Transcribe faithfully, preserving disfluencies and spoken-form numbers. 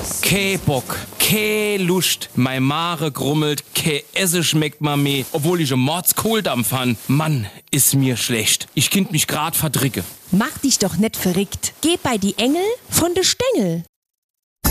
Ke Bock, ke Lust, mei Mare grummelt, ke Esse schmeckt ma meh, obwohl ich einen Mordskohldampf han. Mann, ist mir schlecht. Ich kind mich grad verdricke. Mach dich doch nicht verrückt. Geh bei die Engel von de Stängel.